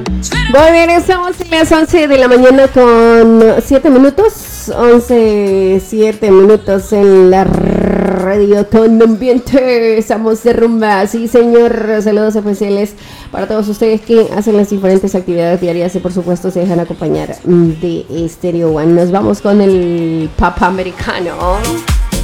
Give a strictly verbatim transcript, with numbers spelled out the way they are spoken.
Muy bien, estamos en las once de la mañana con siete minutos. once, siete minutos en la radio con ambiente. Estamos de rumba, sí señor. Saludos especiales para todos ustedes que hacen las diferentes actividades diarias y por supuesto se dejan acompañar de Stereo One. Nos vamos con el pop americano.